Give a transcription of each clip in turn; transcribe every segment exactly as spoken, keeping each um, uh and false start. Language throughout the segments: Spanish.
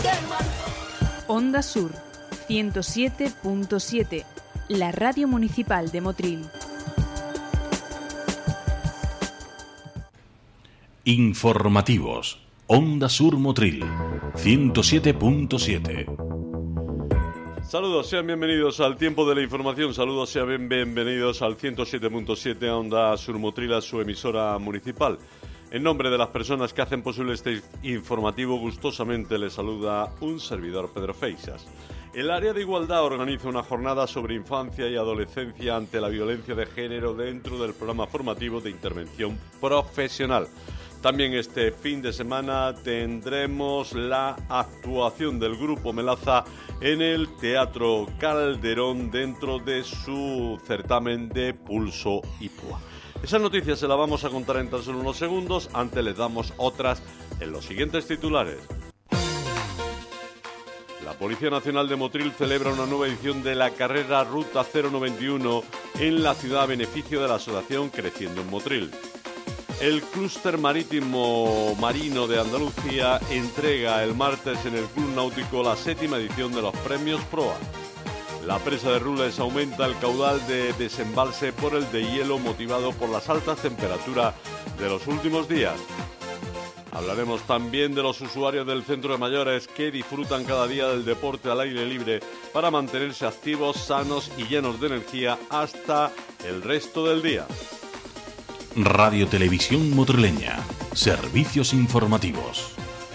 Onda Sur, ciento siete punto siete, la radio municipal de Motril. Informativos. Onda Sur Motril, ciento siete punto siete. Saludos, sean bienvenidos al tiempo de la información. Saludos, sean bienvenidos al ciento siete punto siete Onda Sur Motril, a su emisora municipal. En nombre de las personas que hacen posible este informativo, gustosamente les saluda un servidor, Pedro Feixas. El área de igualdad organiza una jornada sobre infancia y adolescencia ante la violencia de género dentro del programa formativo de intervención profesional. También este fin de semana tendremos la actuación del Grupo Melaza en el Teatro Calderón dentro de su certamen de Pulso y Púa. Esas noticias se las vamos a contar en tan solo unos segundos. Antes les damos otras en los siguientes titulares. La Policía Nacional de Motril celebra una nueva edición de la carrera Ruta cero noventa y uno en la ciudad a beneficio de la asociación Creciendo en Motril. El Clúster Marítimo Marino de Andalucía entrega el martes en el Club Náutico la séptima edición de los premios Proa. La presa de Rules aumenta el caudal de desembalse por el de hielo motivado por las altas temperaturas de los últimos días. Hablaremos también de los usuarios del centro de mayores que disfrutan cada día del deporte al aire libre para mantenerse activos, sanos y llenos de energía hasta el resto del día. Radio Televisión Motrileña. Servicios informativos.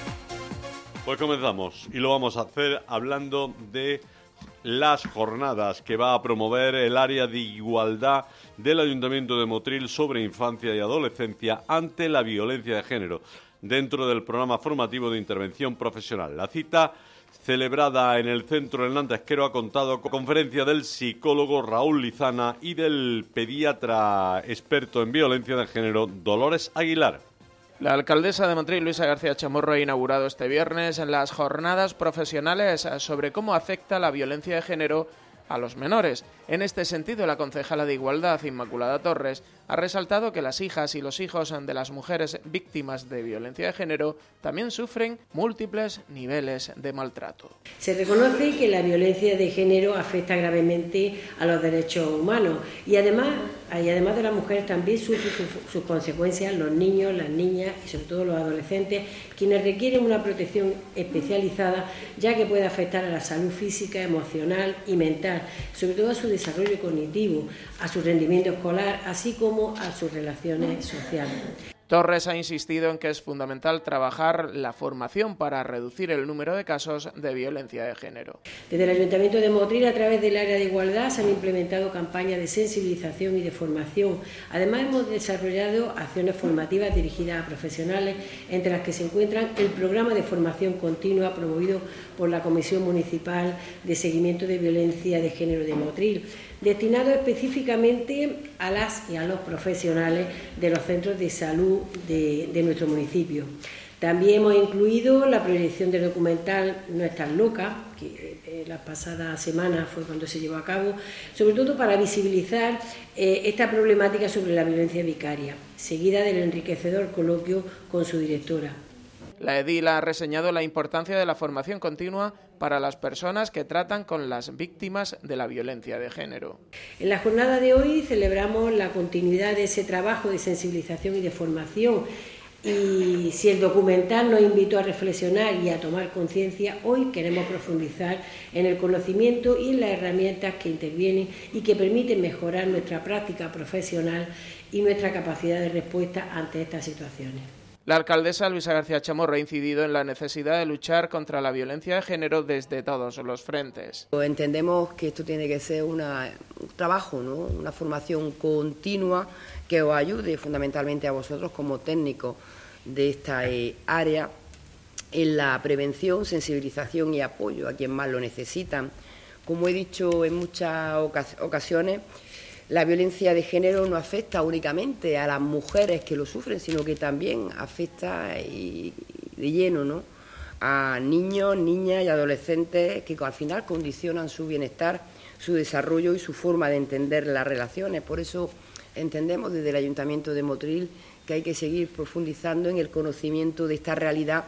Pues comenzamos y lo vamos a hacer hablando de las jornadas que va a promover el área de igualdad del Ayuntamiento de Motril sobre infancia y adolescencia ante la violencia de género dentro del programa formativo de intervención profesional. La cita, celebrada en el Centro Hernández Quero, ha contado con conferencia del psicólogo Raúl Lizana y del pediatra experto en violencia de género Dolores Aguilar. La alcaldesa de Motril, Luisa García Chamorro, ha inaugurado este viernes en las jornadas profesionales sobre cómo afecta la violencia de género a los menores. En este sentido, la concejala de Igualdad, Inmaculada Torres, ha resaltado que las hijas y los hijos de las mujeres víctimas de violencia de género también sufren múltiples niveles de maltrato. Se reconoce que la violencia de género afecta gravemente a los derechos humanos y además, y además de las mujeres también sufren sus, sus consecuencias los niños, las niñas y sobre todo los adolescentes, quienes requieren una protección especializada, ya que puede afectar a la salud física, emocional y mental, sobre todo a su desarrollo cognitivo, a su rendimiento escolar, así como a sus relaciones sociales. Torres ha insistido en que es fundamental trabajar la formación para reducir el número de casos de violencia de género. Desde el Ayuntamiento de Motril, a través del área de igualdad, se han implementado campañas de sensibilización y de formación. Además, hemos desarrollado acciones formativas dirigidas a profesionales, entre las que se encuentran el programa de formación continua promovido por la Comisión Municipal de Seguimiento de Violencia de Género de Motril, destinado específicamente a las y a los profesionales de los centros de salud de, de nuestro municipio. También hemos incluido la proyección del documental No estás loca, que eh, la pasada semana fue cuando se llevó a cabo, sobre todo para visibilizar eh, esta problemática sobre la violencia vicaria, seguida del enriquecedor coloquio con su directora. La edil ha reseñado la importancia de la formación continua para las personas que tratan con las víctimas de la violencia de género. En la jornada de hoy celebramos la continuidad de ese trabajo de sensibilización y de formación. Y si el documental nos invitó a reflexionar y a tomar conciencia, hoy queremos profundizar en el conocimiento y en las herramientas que intervienen y que permiten mejorar nuestra práctica profesional y nuestra capacidad de respuesta ante estas situaciones. La alcaldesa Luisa García Chamorro ha incidido en la necesidad de luchar contra la violencia de género desde todos los frentes. Entendemos que esto tiene que ser una, un trabajo, ¿no? Una formación continua que os ayude fundamentalmente a vosotros como técnicos de esta eh, área en la prevención, sensibilización y apoyo a quien más lo necesitan. Como he dicho en muchas ocasiones, la violencia de género no afecta únicamente a las mujeres que lo sufren, sino que también afecta y, de lleno, ¿no?, a niños, niñas y adolescentes que al final condicionan su bienestar, su desarrollo y su forma de entender las relaciones. Por eso entendemos desde el Ayuntamiento de Motril que hay que seguir profundizando en el conocimiento de esta realidad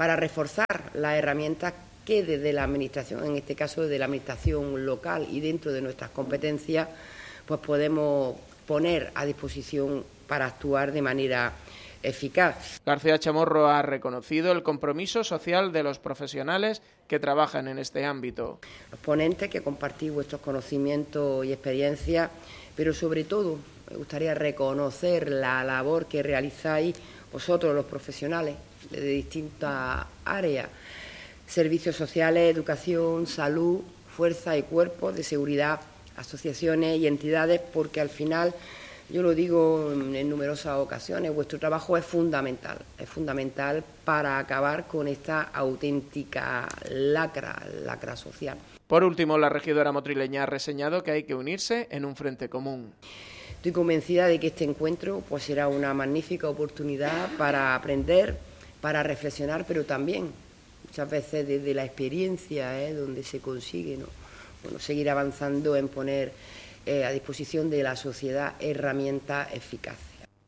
para reforzar las herramientas que desde la Administración, en este caso de la Administración local y dentro de nuestras competencias, pues podemos poner a disposición para actuar de manera eficaz. García Chamorro ha reconocido el compromiso social de los profesionales que trabajan en este ámbito. Los ponentes, que compartís vuestros conocimientos y experiencias, pero sobre todo me gustaría reconocer la labor que realizáis vosotros, los profesionales de distintas áreas, servicios sociales, educación, salud, fuerza y cuerpos de seguridad, asociaciones y entidades, porque al final, yo lo digo en numerosas ocasiones, vuestro trabajo es fundamental, es fundamental para acabar con esta auténtica lacra, lacra social. Por último, la regidora motrileña ha reseñado que hay que unirse en un frente común. Estoy convencida de que este encuentro pues, será una magnífica oportunidad para aprender, para reflexionar, pero también muchas veces desde la experiencia, ¿eh? donde se consigue, ¿no? Bueno, seguir avanzando en poner eh, a disposición de la sociedad herramientas eficaces.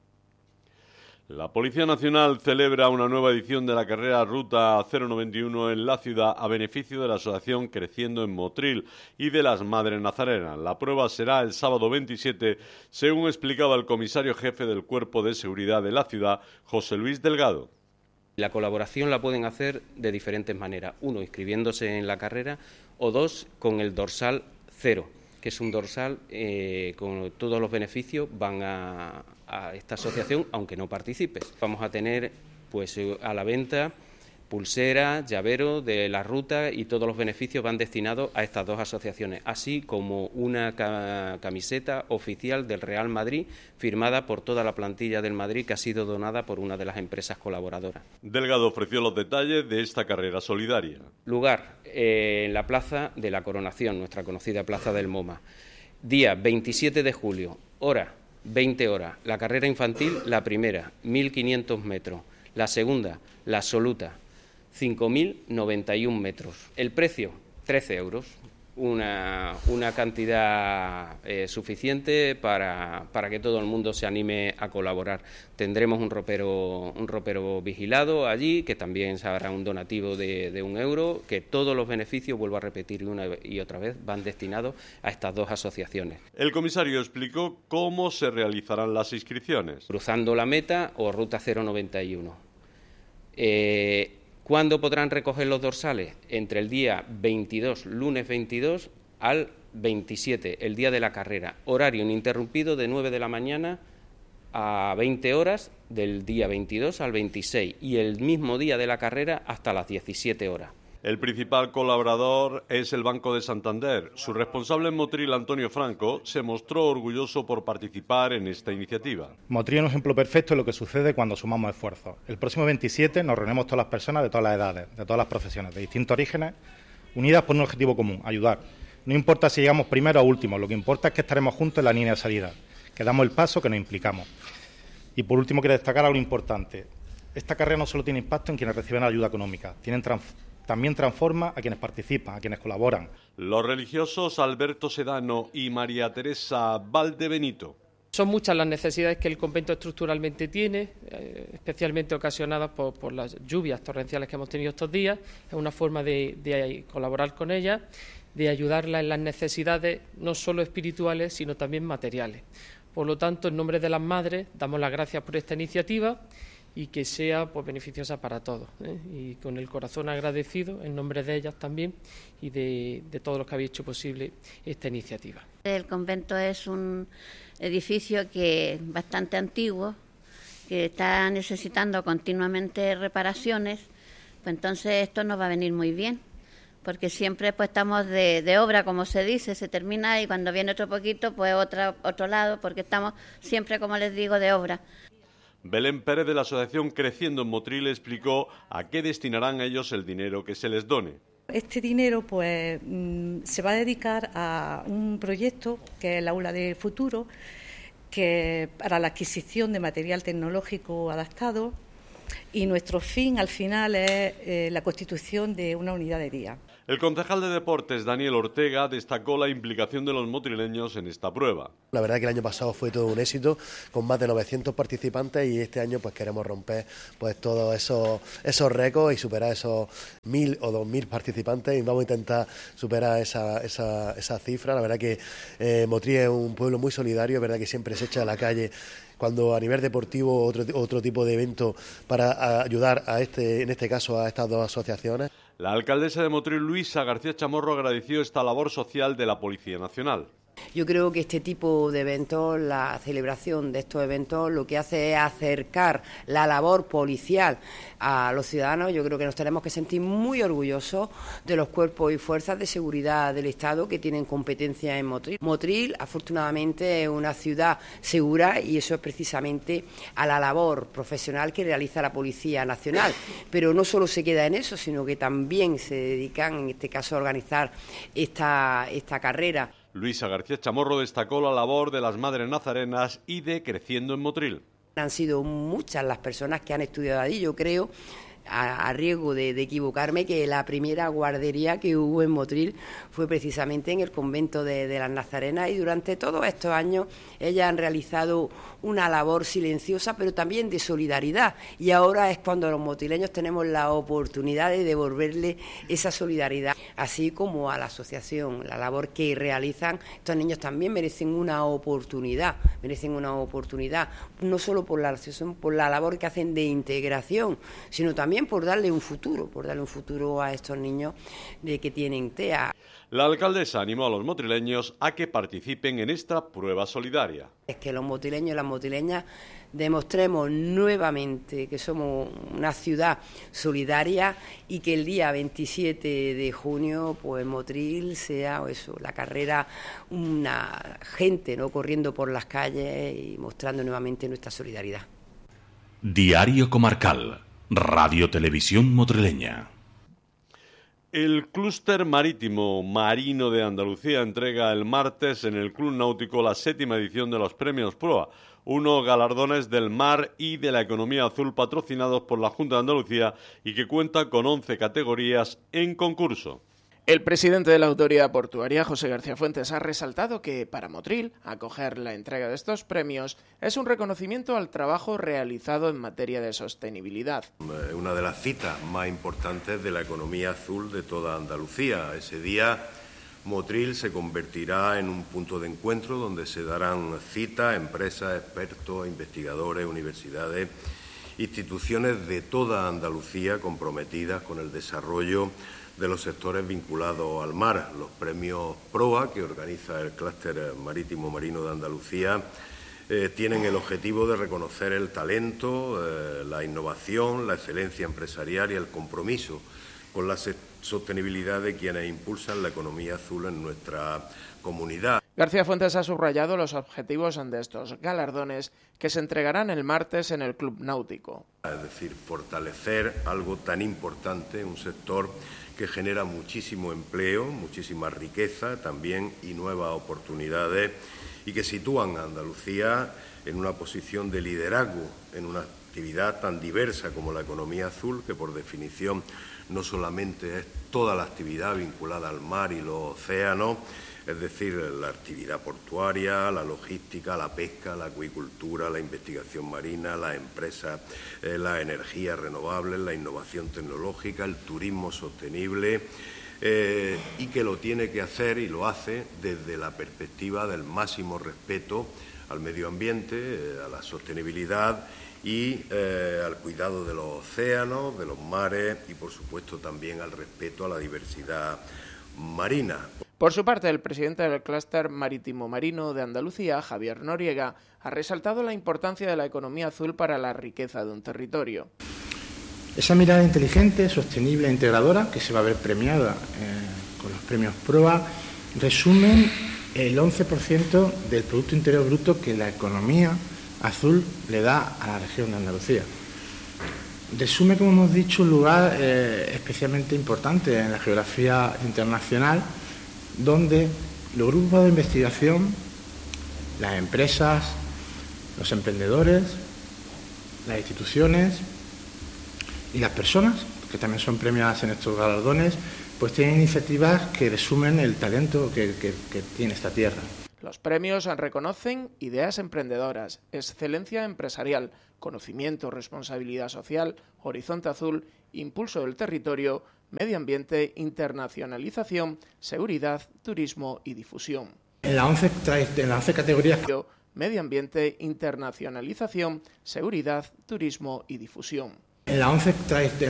La Policía Nacional celebra una nueva edición de la carrera Ruta cero noventa y uno en la ciudad a beneficio de la asociación Creciendo en Motril y de las Madres Nazarenas. La prueba será el sábado veintisiete, según explicaba el comisario jefe del Cuerpo de Seguridad de la ciudad, José Luis Delgado. La colaboración la pueden hacer de diferentes maneras. Uno, inscribiéndose en la carrera, o dos, con el dorsal cero, que es un dorsal eh, con todos los beneficios van a, a esta asociación, aunque no participes. Vamos a tener pues a la venta pulseras, llavero de la ruta y todos los beneficios van destinados a estas dos asociaciones, así como una ca camiseta oficial del Real Madrid firmada por toda la plantilla del Madrid que ha sido donada por una de las empresas colaboradoras. Delgado ofreció los detalles de esta carrera solidaria. Lugar eh, en la Plaza de la Coronación, nuestra conocida Plaza del MoMA. Día veintisiete de julio, hora veinte horas. La carrera infantil, la primera, mil quinientos metros. La segunda, la absoluta, cinco mil noventa y un metros. El precio, trece euros, una, una cantidad eh, suficiente para, para que todo el mundo se anime a colaborar. Tendremos un ropero, un ropero vigilado allí, que también se hará un donativo de, de un euro, que todos los beneficios, vuelvo a repetir una y otra vez, van destinados a estas dos asociaciones. El comisario explicó cómo se realizarán las inscripciones. Cruzando la meta o Ruta cero noventa y uno. Eh, ¿Cuándo podrán recoger los dorsales? Entre el día veintidós, lunes veintidós, al veintisiete, el día de la carrera. Horario ininterrumpido de nueve de la mañana a veinte horas, del día veintidós al veintiséis, y el mismo día de la carrera hasta las diecisiete horas. El principal colaborador es el Banco de Santander. Su responsable en Motril, Antonio Franco, se mostró orgulloso por participar en esta iniciativa. Motril es un ejemplo perfecto de lo que sucede cuando sumamos esfuerzos. El próximo veintisiete nos reunimos todas las personas de todas las edades, de todas las profesiones, de distintos orígenes, unidas por un objetivo común, ayudar. No importa si llegamos primero o último, lo que importa es que estaremos juntos en la línea de salida, que damos el paso, que nos implicamos. Y por último quiero destacar algo importante. Esta carrera no solo tiene impacto en quienes reciben ayuda económica, tienen transformación. También transforma a quienes participan, a quienes colaboran. Los religiosos Alberto Sedano y María Teresa Valdebenito. Son muchas las necesidades que el convento estructuralmente tiene, eh, especialmente ocasionadas por, por las lluvias torrenciales que hemos tenido estos días. Es una forma de, de colaborar con ellas, de ayudarlas en las necesidades no solo espirituales, sino también materiales. Por lo tanto, en nombre de las madres, damos las gracias por esta iniciativa y que sea pues beneficiosa para todos, ¿eh? Y con el corazón agradecido en nombre de ellas también y de, de todos los que habéis hecho posible esta iniciativa. El convento es un edificio que es bastante antiguo, que está necesitando continuamente reparaciones, pues entonces esto nos va a venir muy bien, porque siempre pues estamos de, de obra, como se dice, se termina y cuando viene otro poquito, pues otra, otro lado, porque estamos siempre, como les digo, de obra. Belén Pérez de la asociación Creciendo en Motril explicó a qué destinarán ellos el dinero que se les done. Este dinero pues se va a dedicar a un proyecto que es el Aula del Futuro, que para la adquisición de material tecnológico adaptado, y nuestro fin al final es eh, la constitución de una unidad de día. El concejal de Deportes, Daniel Ortega, destacó la implicación de los motrileños en esta prueba. La verdad que el año pasado fue todo un éxito, con más de novecientos participantes, y este año pues queremos romper pues todos esos, esos récords y superar esos mil o dos mil participantes, y vamos a intentar superar esa, esa, esa cifra. La verdad que eh, Motril es un pueblo muy solidario, es verdad que siempre se echa a la calle cuando a nivel deportivo otro, otro tipo de evento para ayudar a este, en este caso a estas dos asociaciones. La alcaldesa de Motril, Luisa García Chamorro, agradeció esta labor social de la Policía Nacional. Yo creo que este tipo de eventos, la celebración de estos eventos, lo que hace es acercar la labor policial a los ciudadanos. Yo creo que nos tenemos que sentir muy orgullosos de los cuerpos y fuerzas de seguridad del Estado que tienen competencia en Motril. Motril, afortunadamente, es una ciudad segura, y eso es precisamente a la labor profesional que realiza la Policía Nacional. Pero no solo se queda en eso, sino que también se dedican, en este caso, a organizar esta, esta carrera. Luisa García Chamorro destacó la labor de las Madres Nazarenas y de Creciendo en Motril. Han sido muchas las personas que han estudiado allí. Yo creo, a, a riesgo de, de equivocarme, que la primera guardería que hubo en Motril fue precisamente en el convento de, de las Nazarenas, y durante todos estos años ellas han realizado una labor silenciosa pero también de solidaridad, y ahora es cuando los motrileños tenemos la oportunidad de devolverle esa solidaridad, así como a la asociación. La labor que realizan estos niños también merecen una oportunidad, merecen una oportunidad, no solo por la asociación, por la labor que hacen de integración, sino también por darle un futuro, por darle un futuro a estos niños de que tienen T E A. La alcaldesa animó a los motrileños a que participen en esta prueba solidaria. Es que los motrileños y las motrileñas demostremos nuevamente que somos una ciudad solidaria, y que el día veintisiete de junio pues Motril sea eso, la carrera, una gente no corriendo por las calles y mostrando nuevamente nuestra solidaridad. Diario Comarcal, Radio Televisión Motrileña. El Clúster Marítimo Marino de Andalucía entrega el martes en el Club Náutico la séptima edición de los Premios Proa, unos galardones del mar y de la economía azul patrocinados por la Junta de Andalucía y que cuenta con once categorías en concurso. El presidente de la Autoridad Portuaria, José García Fuentes, ha resaltado que para Motril acoger la entrega de estos premios es un reconocimiento al trabajo realizado en materia de sostenibilidad. Una de las citas más importantes de la economía azul de toda Andalucía. Ese día Motril se convertirá en un punto de encuentro donde se darán cita a empresas, expertos, investigadores, universidades, instituciones de toda Andalucía comprometidas con el desarrollo de los sectores vinculados al mar. Los premios PROA, que organiza el Clúster Marítimo Marino de Andalucía, eh, tienen el objetivo de reconocer el talento, eh, la innovación, la excelencia empresarial y el compromiso con la sostenibilidad de quienes impulsan la economía azul en nuestra comunidad. García Fuentes ha subrayado los objetivos de estos galardones que se entregarán el martes en el Club Náutico. Es decir, fortalecer algo tan importante, un sector que genera muchísimo empleo, muchísima riqueza también y nuevas oportunidades, y que sitúan a Andalucía en una posición de liderazgo en una actividad tan diversa como la economía azul, que por definición no solamente es toda la actividad vinculada al mar y los océanos, es decir, la actividad portuaria, la logística, la pesca, la acuicultura, la investigación marina, las empresas, eh, las energías renovables, la innovación tecnológica, el turismo sostenible, eh, y que lo tiene que hacer y lo hace desde la perspectiva del máximo respeto al medio ambiente, eh, a la sostenibilidad y eh, al cuidado de los océanos, de los mares y, por supuesto, también al respeto a la diversidad marina. Por su parte, el presidente del Clúster Marítimo Marino de Andalucía, Javier Noriega, ha resaltado la importancia de la economía azul para la riqueza de un territorio. Esa mirada inteligente, sostenible e integradora, que se va a ver premiada eh, con los premios PROA, resumen el once por ciento del Producto Interior Bruto que la economía azul le da a la región de Andalucía. Resume, como hemos dicho, un lugar eh, especialmente importante en la geografía internacional, donde los grupos de investigación, las empresas, los emprendedores, las instituciones Y las personas, que también son premiadas en estos galardones, pues tienen iniciativas que resumen el talento que, que, que tiene esta tierra. Los premios reconocen ideas emprendedoras, excelencia empresarial, conocimiento, responsabilidad social, horizonte azul, impulso del territorio, medio ambiente, internacionalización, seguridad, turismo y difusión. En las once, en las once categorías... Medio ambiente, internacionalización, seguridad, turismo y difusión. En las once